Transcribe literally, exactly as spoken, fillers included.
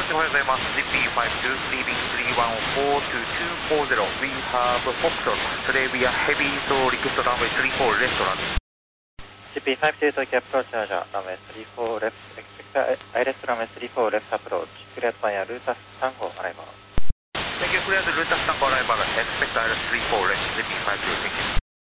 おはようございます。ジーピーファイブツー leaving three one four two two four zero. We have Foxtrot. Today we are heavy, so request runway three four left run. ジーピーファイブツー Tokyo approach Asia, runway three four left, expect I L S runway three four left approach, cleared by Rutas Tango arrival. Thank you, cleared Rutas Tango arrival, expect I L S three four left, J P five two, thank you.